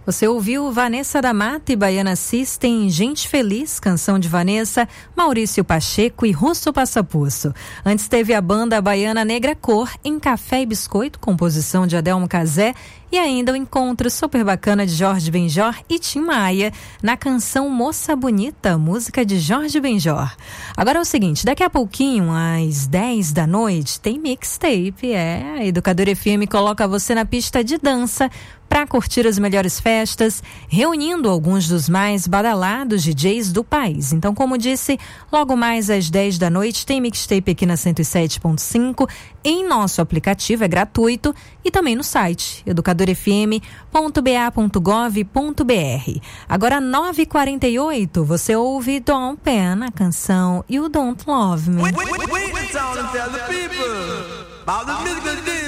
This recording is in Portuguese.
Você ouviu Vanessa da Mata e Baiana System, Gente Feliz, canção de Vanessa, Maurício Pacheco e Russo Passapusso. Antes teve a banda baiana Negra Cor, em Café e Biscoito, composição de Adelmo Cazé, e ainda o encontro super bacana de Jorge Benjor e Tim Maia na canção Moça Bonita, música de Jorge Benjor. Agora é o seguinte, daqui a pouquinho, às 10 da noite, tem mixtape. A Educadora FM coloca você na pista de dança para curtir as melhores festas, reunindo alguns dos mais badalados DJs do país. Então, como disse, logo mais às 10 da noite tem mixtape aqui na 107.5, em nosso aplicativo, é gratuito, e também no site educadorfm.ba.gov.br. Agora, 9h48, você ouve Dom Pen, a canção You Don't Love Me.